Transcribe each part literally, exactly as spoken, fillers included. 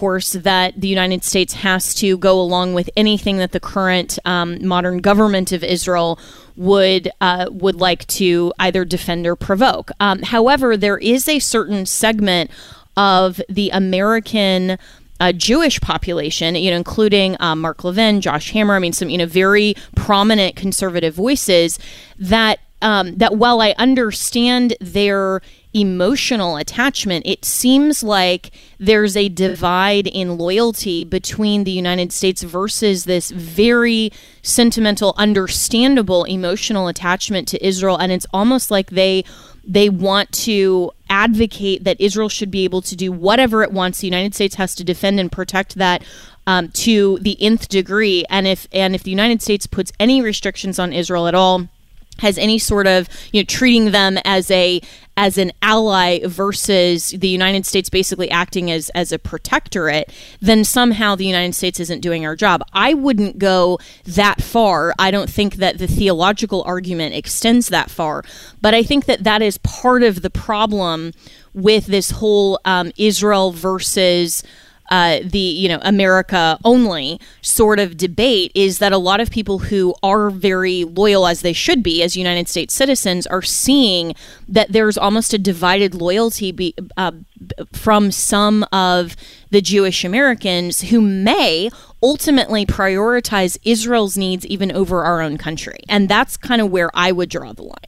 course, that the United States has to go along with anything that the current um, modern government of Israel would uh, would like to either defend or provoke. Um, however, there is a certain segment of the American uh, Jewish population, you know, including um, Mark Levin, Josh Hammer, I mean, some, you know, very prominent conservative voices that um, that while I understand their emotional attachment, it seems like there's a divide in loyalty between the United States versus this very sentimental, understandable emotional attachment to Israel. And it's almost like they they want to advocate that Israel should be able to do whatever it wants. The United States has to defend and protect that um, to the nth degree. And if and if the United States puts any restrictions on Israel at all, has any sort of, you know, treating them as a as an ally versus the United States basically acting as as a protectorate, then somehow the United States isn't doing our job. I wouldn't go that far. I don't think that the theological argument extends that far, but I think that that is part of the problem with this whole um, Israel versus Uh, the, you know, America only sort of debate, is that a lot of people who are very loyal, as they should be, as United States citizens, are seeing that there's almost a divided loyalty be, uh, from some of the Jewish Americans who may ultimately prioritize Israel's needs even over our own country. And that's kind of where I would draw the line.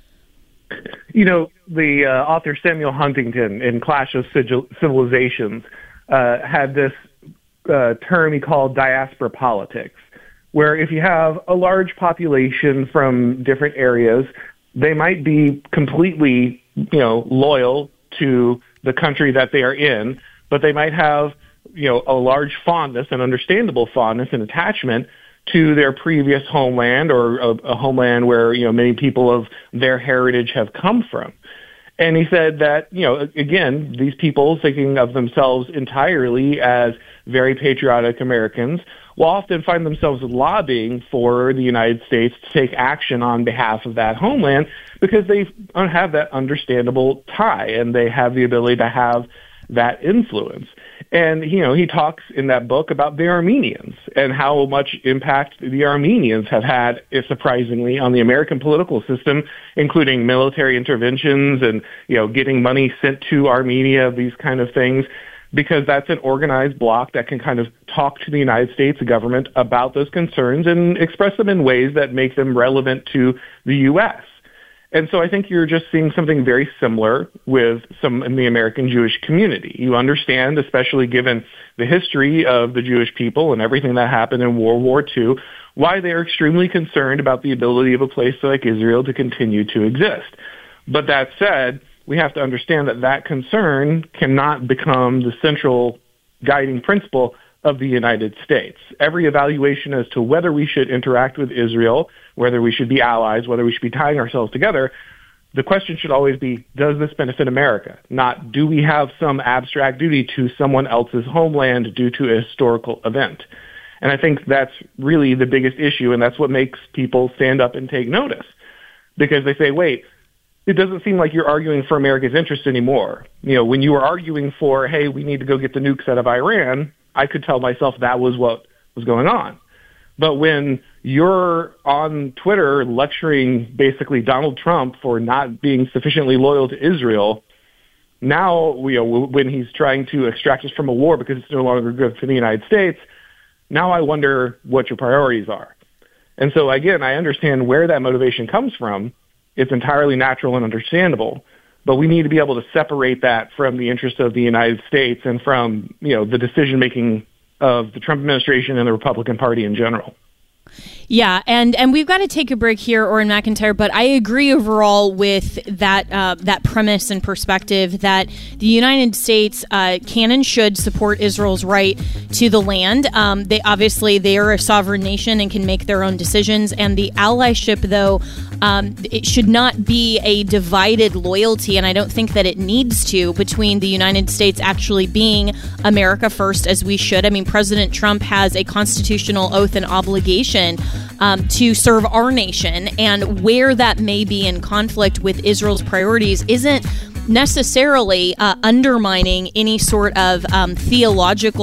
You know, the uh, author Samuel Huntington in Clash of Civilizations Uh, had this uh, term he called diaspora politics, where if you have a large population from different areas, they might be completely, you know, loyal to the country that they are in, but they might have, you know, a large fondness, an understandable fondness and attachment to their previous homeland, or a, a homeland where, you know, many people of their heritage have come from. And he said that, you know, again, these people, thinking of themselves entirely as very patriotic Americans, will often find themselves lobbying for the United States to take action on behalf of that homeland because they have that understandable tie and they have the ability to have that influence. And, you know, he talks in that book about the Armenians and how much impact the Armenians have had, surprisingly, on the American political system, including military interventions and, you know, getting money sent to Armenia, these kind of things, because that's an organized bloc that can kind of talk to the United States government about those concerns and express them in ways that make them relevant to the U S. And so I think you're just seeing something very similar with some in the American Jewish community. You understand, especially given the history of the Jewish people and everything that happened in World War Two, why they are extremely concerned about the ability of a place like Israel to continue to exist. But that said, we have to understand that that concern cannot become the central guiding principle of the United States. Every evaluation as to whether we should interact with Israel, whether we should be allies, whether we should be tying ourselves together, the question should always be, does this benefit America? Not, do we have some abstract duty to someone else's homeland due to a historical event? And I think that's really the biggest issue, and that's what makes people stand up and take notice. Because they say, wait, it doesn't seem like you're arguing for America's interests anymore. You know, when you were arguing for, hey, we need to go get the nukes out of Iran, I could tell myself that was what was going on. But when you're on Twitter lecturing basically Donald Trump for not being sufficiently loyal to Israel, now, you know, when he's trying to extract us from a war because it's no longer good for the United States, now I wonder what your priorities are. And so, again, I understand where that motivation comes from. It's entirely natural and understandable. But we need to be able to separate that from the interests of the United States and from, you know, the decision-making of the Trump administration and the Republican Party in general. Yeah, and, and we've got to take a break here, Oren McIntyre, but I agree overall with that uh, that premise and perspective that the United States uh, can and should support Israel's right to the land. Um, they obviously, they are a sovereign nation and can make their own decisions, and the allyship, though, um, it should not be a divided loyalty, and I don't think that it needs to, between the United States actually being America first, as we should. I mean, President Trump has a constitutional oath and obligation Um, to serve our nation, and where that may be in conflict with Israel's priorities isn't necessarily uh, undermining any sort of um, theological